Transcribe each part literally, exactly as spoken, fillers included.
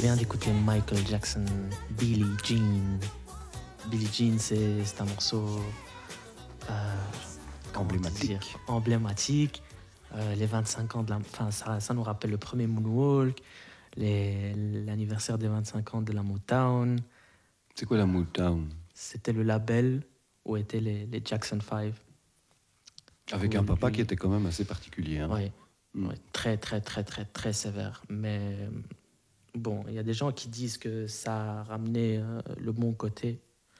viens d'écouter Michael Jackson, Billie Jean. Billie Jean, c'est, c'est un morceau euh, emblématique. emblématique. Euh, les vingt-cinq ans de la, enfin, ça, ça nous rappelle le premier Moonwalk, les, l'anniversaire des vingt-cinq ans de la Motown. C'est quoi la Motown? C'était le label où étaient les, les Jackson five. Avec un papa lui... qui était quand même assez particulier. Hein. Oui, mm. ouais, très, très, très, très, très sévère. Mais bon, il y a des gens qui disent que ça a ramené euh, le bon côté,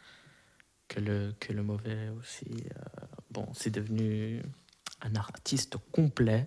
que le, que le mauvais aussi. Euh, bon, c'est devenu un artiste complet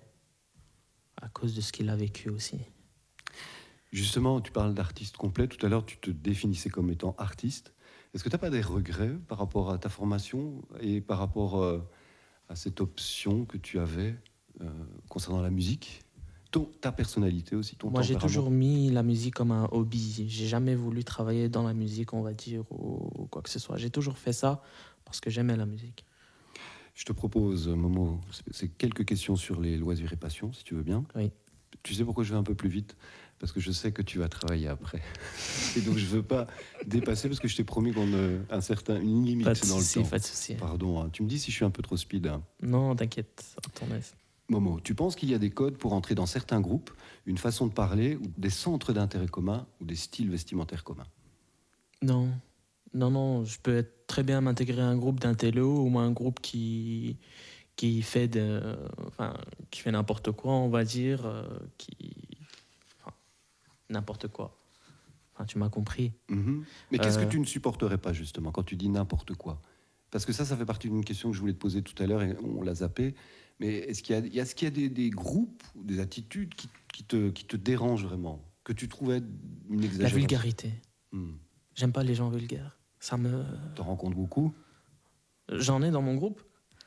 à cause de ce qu'il a vécu aussi. Justement, tu parles d'artiste complet. Tout à l'heure, tu te définissais comme étant artiste. Est-ce que tu n'as pas des regrets par rapport à ta formation et par rapport euh, à cette option que tu avais euh, concernant la musique, ton, ta personnalité aussi, ton Moi, tempérament? j'ai toujours mis la musique comme un hobby. J'ai jamais voulu travailler dans la musique, on va dire, ou, ou quoi que ce soit. J'ai toujours fait ça parce que j'aimais la musique. Je te propose, Momo, c'est quelques questions sur les loisirs et passions, si tu veux bien. Oui. Tu sais pourquoi je vais un peu plus vite? Parce que je sais que tu vas travailler après. Et donc, je ne veux pas dépasser, parce que je t'ai promis qu'on a un certain, une limite pas de dans souci, le temps. Pas de souci. Pardon, hein. Tu me dis si je suis un peu trop speed. Hein. Non, t'inquiète, à ton aise. Momo, tu penses qu'il y a des codes pour entrer dans certains groupes, une façon de parler, ou des centres d'intérêt communs, ou des styles vestimentaires communs? Non. Non, non, je peux être très bien m'intégrer à un groupe d'intello ou un groupe qui, qui fait de, enfin, qui fait n'importe quoi, on va dire, euh, qui, enfin, n'importe quoi. Enfin, tu m'as compris. Mm-hmm. Mais qu'est-ce euh... que tu ne supporterais pas, justement, quand tu dis n'importe quoi? Parce que ça, ça fait partie d'une question que je voulais te poser tout à l'heure et on l'a zappé. Mais est-ce qu'il y a, est-ce qu'il y a des, des groupes, des attitudes qui, qui, te, qui te dérangent vraiment? Que tu trouvais une exagération? La vulgarité. Hmm. J'aime pas les gens vulgaires. Ça me... T'en rencontres beaucoup? J'en ai dans mon groupe.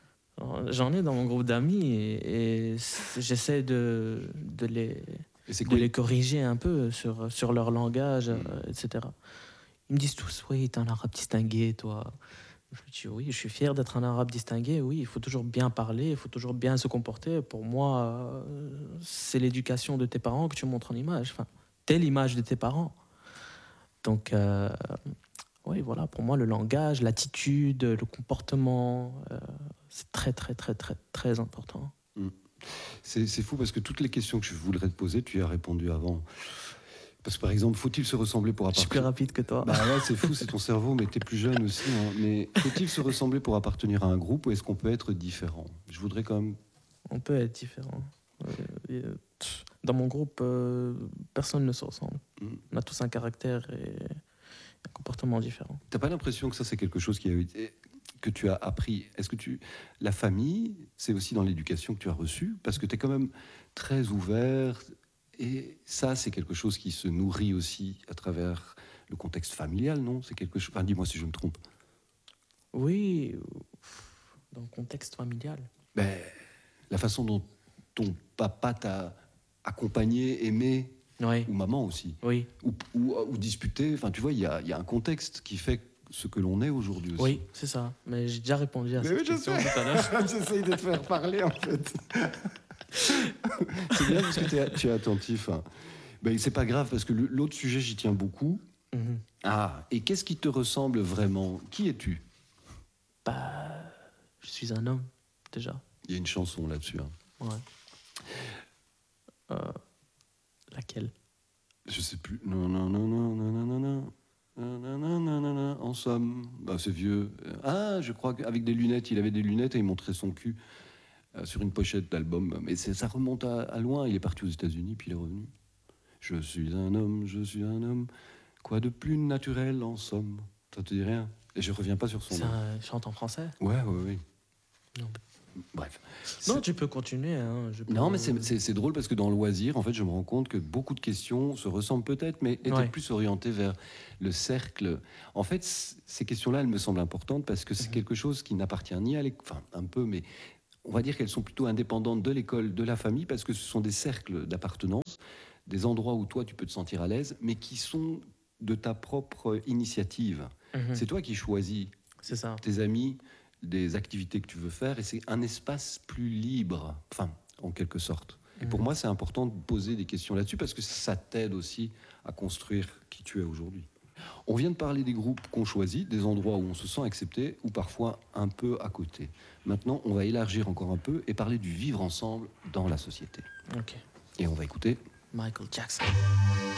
J'en ai dans mon groupe d'amis et, et j'essaie de, de, les, de les corriger un peu sur, sur leur langage, mmh. euh, et cetera. Ils me disent tous, oui, t'es un arabe distingué, toi. Je dis, oui, je suis fier d'être un arabe distingué. Oui, il faut toujours bien parler, il faut toujours bien se comporter. Pour moi, euh, c'est l'éducation de tes parents que tu montres en image. Enfin, t'es l'image de tes parents. Donc... Euh, oui, voilà, pour moi, le langage, l'attitude, le comportement, euh, c'est très, très, très, très, très important. Mmh. C'est, c'est fou parce que toutes les questions que je voudrais te poser, tu y as répondu avant. Parce que, par exemple, faut-il se ressembler pour appartenir... Je suis plus rapide que toi. Bah ouais, c'est fou, c'est ton cerveau, mais t'es plus jeune aussi. Hein. Mais faut-il se ressembler pour appartenir à un groupe ou est-ce qu'on peut être différent? Je voudrais quand même... On peut être différent. Euh, dans mon groupe, euh, personne ne se ressemble. Mmh. On a tous un caractère et... un comportement différent. T'as pas l'impression que ça, c'est quelque chose qui a été, que tu as appris? Est-ce que tu... La famille, c'est aussi dans l'éducation que tu as reçue? Parce que tu es quand même très ouvert. Et ça, c'est quelque chose qui se nourrit aussi à travers le contexte familial, non? C'est quelque chose... Enfin, dis-moi si je me trompe. Oui, dans le contexte familial. Ben, la façon dont ton papa t'a accompagné, aimé... Oui. Ou maman aussi. Oui. Ou, ou, ou disputer. Enfin, tu vois, il y a, y a un contexte qui fait ce que l'on est aujourd'hui aussi. Oui, c'est ça. Mais j'ai déjà répondu à Mais cette oui, question sais. tout à l'heure. J'essaye de te faire parler, en fait. C'est bien parce que t'es, tu es attentif. Hein. Ben, c'est pas grave, parce que l'autre sujet, j'y tiens beaucoup. Mm-hmm. Ah, et qu'est-ce qui te ressemble vraiment? Qui es-tu? Bah, je suis un homme, déjà. Il y a une chanson là-dessus. Hein. Ouais. Euh... Laquelle? Je sais plus. Non, non, non, non, non, non, non, non. Non, non, non, non, non, non. En somme, bah, c'est vieux. Ah, je crois qu'avec des lunettes, il avait des lunettes et il montrait son cul euh, sur une pochette d'album. Mais c'est, ça remonte à, à loin. Il est parti aux États-Unis, puis il est revenu. Je suis un homme, je suis un homme. Quoi de plus naturel, en somme? Ça te dit rien? Et je reviens pas sur son c'est nom. Un chante en français? Ouais, ouais, ouais. Non. Bref. Non, c'est... tu peux continuer. Hein. Je peux... Non, mais c'est, c'est, c'est drôle parce que dans le loisir, en fait, je me rends compte que beaucoup de questions se ressemblent peut-être, mais étaient ouais. plus orientées vers le cercle. En fait, ces questions-là, elles me semblent importantes parce que c'est mmh. quelque chose qui n'appartient ni à l'école, enfin, un peu, mais on va dire qu'elles sont plutôt indépendantes de l'école, de la famille, parce que ce sont des cercles d'appartenance, des endroits où toi, tu peux te sentir à l'aise, mais qui sont de ta propre initiative. Mmh. C'est toi qui choisis c'est ça. tes amis, des activités que tu veux faire, et c'est un espace plus libre, enfin, en quelque sorte. Et pour moi, c'est important de poser des questions là-dessus parce que ça t'aide aussi à construire qui tu es aujourd'hui. On vient de parler des groupes qu'on choisit, des endroits où on se sent accepté ou parfois un peu à côté. Maintenant, on va élargir encore un peu et parler du vivre ensemble dans la société. Ok. Et on va écouter Michael Jackson.